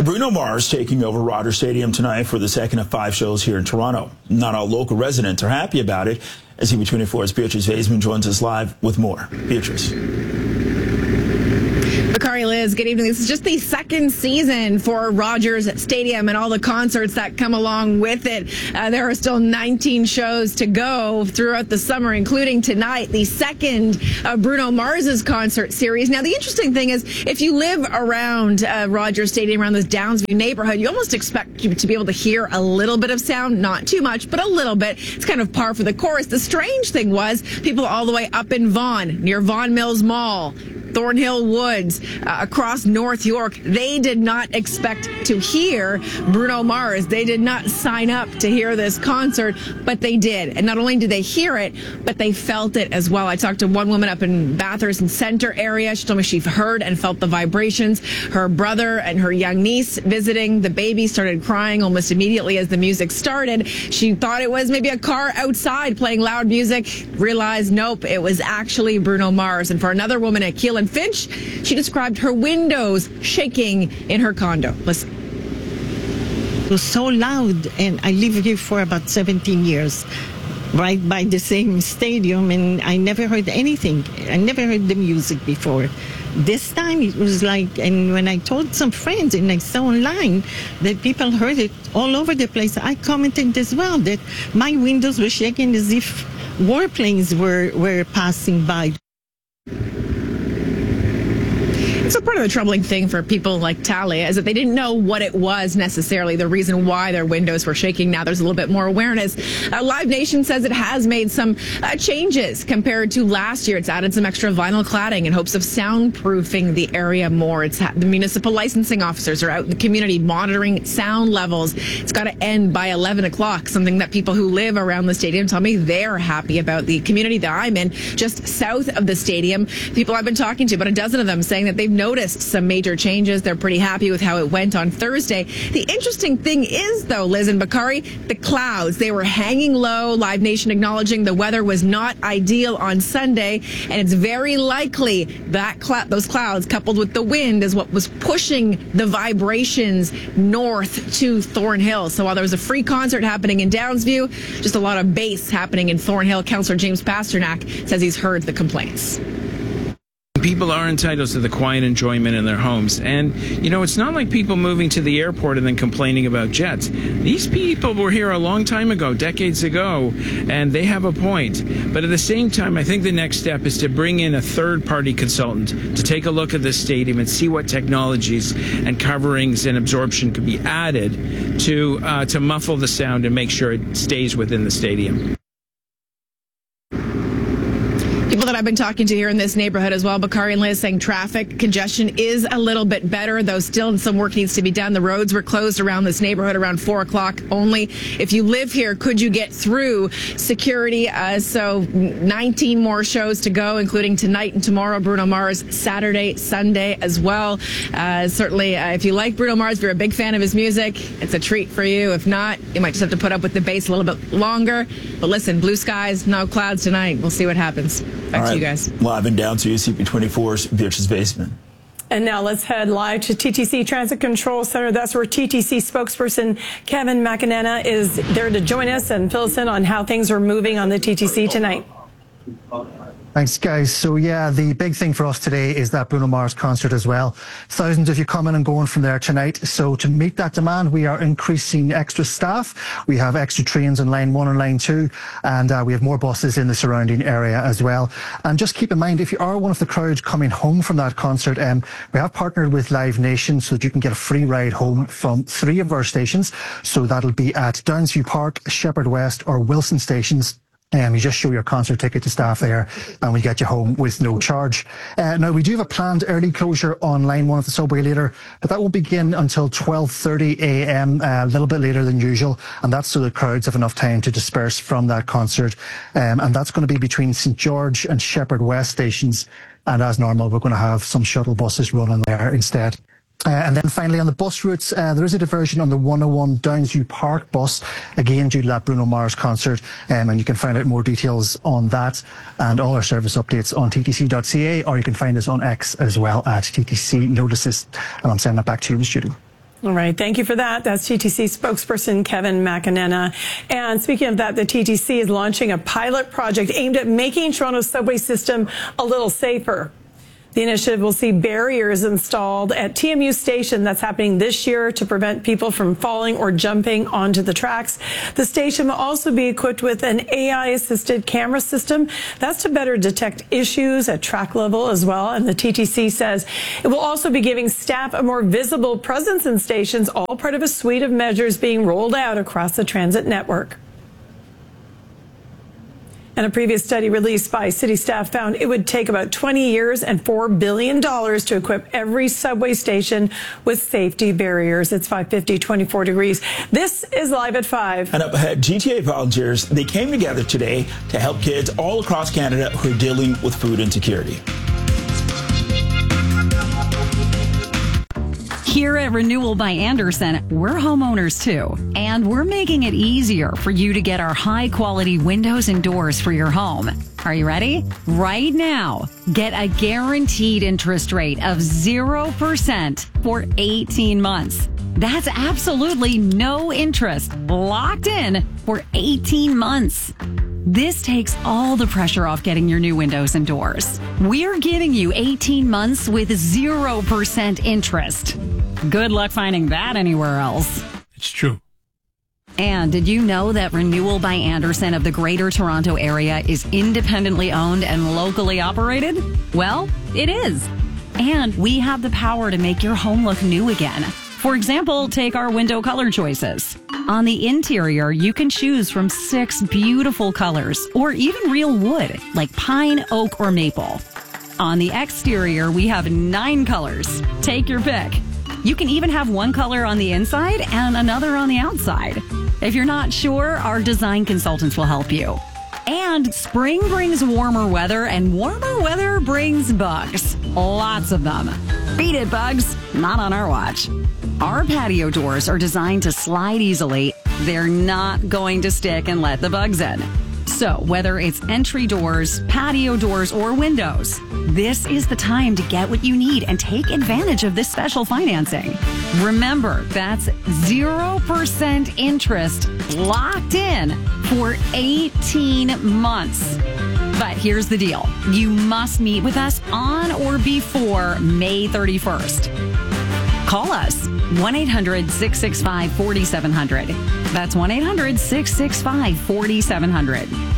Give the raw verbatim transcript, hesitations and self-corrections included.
Bruno Mars taking over Rogers Stadium tonight for the second of five shows here in Toronto. Not all local residents are happy about it. As C B twenty-four's Beatrice Vaisman joins us live with more. Beatrice. Bakari, Liz, good evening. This is just the second season for Rogers Stadium and all the concerts that come along with it. Uh, there are still nineteen shows to go throughout the summer, including tonight, the second of Bruno Mars's concert series. Now, the interesting thing is, if you live around uh, Rogers Stadium, around this Downsview neighborhood, you almost expect you to be able to hear a little bit of sound, not too much, but a little bit. It's kind of par for the course. The strange thing was, people all the way up in Vaughan, near Vaughan Mills Mall, Thornhill Woods, uh, across North York, they did not expect to hear Bruno Mars. They did not sign up to hear this concert, but they did. And not only did they hear it, but they felt it as well. I talked to one woman up in Bathurst Center area. She told me she heard and felt the vibrations. Her brother and her young niece visiting. The baby started crying almost immediately as the music started. She thought it was maybe a car outside playing loud music. Realized, nope, it was actually Bruno Mars. And for another woman at Keelan Finch, she described her windows shaking in her condo. Listen. It was so loud, and I live here for about seventeen years, right by the same stadium, and I never heard anything. I never heard the music before. This time it was like, and when I told some friends and I saw online that people heard it all over the place, I commented as well that my windows were shaking as if warplanes were, were passing by. So part of the troubling thing for people like Talia is that they didn't know what it was necessarily, the reason why their windows were shaking. Now there's a little bit more awareness. Uh, Live Nation says it has made some uh, changes compared to last year. It's added some extra vinyl cladding in hopes of soundproofing the area more. It's ha- the municipal licensing officers are out in the community monitoring sound levels. It's got to end by eleven o'clock, something that people who live around the stadium tell me they're happy about. The community that I'm in, just south of the stadium, people I've been talking to, about a dozen of them, saying that they've noticed some major changes. They're pretty happy with how it went on Thursday. The interesting thing is, though, Liz and Bakari, the clouds, they were hanging low. Live Nation acknowledging the weather was not ideal on Sunday, and it's very likely that cl- those clouds, coupled with the wind, is what was pushing the vibrations north to Thornhill. So while there was a free concert happening in Downsview, just a lot of bass happening in Thornhill. Councillor James Pasternak says he's heard the complaints. People are entitled to the quiet enjoyment in their homes. And, you know, it's not like people moving to the airport and then complaining about jets. These people were here a long time ago, decades ago, and they have a point. But at the same time, I think the next step is to bring in a third-party consultant to take a look at this stadium and see what technologies and coverings and absorption could be added to, uh, to muffle the sound and make sure it stays within the stadium. People that I've been talking to here in this neighborhood as well, Bakari and Liz, saying traffic congestion is a little bit better, though still some work needs to be done. The roads were closed around this neighborhood around four o'clock only. If you live here, could you get through security? Uh, so nineteen more shows to go, including tonight and tomorrow, Bruno Mars, Saturday, Sunday as well. Uh, certainly, uh, if you like Bruno Mars, if you're a big fan of his music, it's a treat for you. If not, you might just have to put up with the bass a little bit longer. But listen, blue skies, no clouds tonight. We'll see what happens. Back to you guys. Live and down to you, C B twenty-four's Beatrice Vaisman. And now let's head live to T T C Transit Control Center. That's where T T C spokesperson Kevin McEnana is there to join us and fill us in on how things are moving on the T T C tonight. Thanks, guys. So, yeah, the big thing for us today is that Bruno Mars concert as well. Thousands of you coming and going from there tonight. So to meet that demand, we are increasing extra staff. We have extra trains on line one and line two, and uh, we have more buses in the surrounding area as well. And just keep in mind, if you are one of the crowd coming home from that concert, um, we have partnered with Live Nation so that you can get a free ride home from three of our stations. So that'll be at Downsview Park, Shepherd West, or Wilson stations. Um, you just show your concert ticket to staff there and we get you home with no charge. Uh, now, we do have a planned early closure on line one of the subway later, but that won't begin until twelve thirty a m, uh, a little bit later than usual, and that's so the crowds have enough time to disperse from that concert. Um, and that's going to be between Saint George and Shepherd West stations. And as normal, we're going to have some shuttle buses running there instead. Uh, and then finally on the bus routes, uh, there is a diversion on the one oh one Downsview Park bus, again due to that Bruno Mars concert, um, and you can find out more details on that and all our service updates on T T C dot C A, or you can find us on X as well at T T C Notices. And I'm sending that back to you in the studio. All right. Thank you for that. That's T T C spokesperson Kevin McEnena. And speaking of that, the T T C is launching a pilot project aimed at making Toronto's subway system a little safer. The initiative will see barriers installed at T M U Station. That's happening this year to prevent people from falling or jumping onto the tracks. The station will also be equipped with an A I-assisted camera system. That's to better detect issues at track level as well. And the T T C says it will also be giving staff a more visible presence in stations, all part of a suite of measures being rolled out across the transit network. And a previous study released by city staff found it would take about twenty years and four billion dollars to equip every subway station with safety barriers. It's five fifty, twenty-four degrees. This is Live at five. And up ahead, G T A volunteers, they came together today to help kids all across Canada who are dealing with food insecurity. Here at Renewal by Andersen, we're homeowners too, and we're making it easier for you to get our high-quality windows and doors for your home. Are you ready? Right now, get a guaranteed interest rate of zero percent for eighteen months. That's absolutely no interest, locked in for eighteen months. This takes all the pressure off getting your new windows and doors. We're giving you eighteen months with zero percent interest. Good luck finding that anywhere else. It's true. And did you know that Renewal by Andersen of the Greater Toronto Area is independently owned and locally operated? Well, it is. And we have the power to make your home look new again. For example, take our window color choices. On the interior, you can choose from six beautiful colors or even real wood like pine, oak, or maple. On the exterior, we have nine colors. Take your pick. You can even have one color on the inside and another on the outside. If you're not sure, our design consultants will help you. And spring brings warmer weather, and warmer weather brings bugs. Lots of them. Beat it, bugs. Not on our watch. Our patio doors are designed to slide easily. They're not going to stick and let the bugs in. So whether it's entry doors, patio doors, or windows, this is the time to get what you need and take advantage of this special financing. Remember, that's zero percent interest locked in for eighteen months. But here's the deal. You must meet with us on or before May thirty-first. Call us, one eight hundred, six six five, four seven zero zero. That's one eight hundred, six six five, four seven zero zero.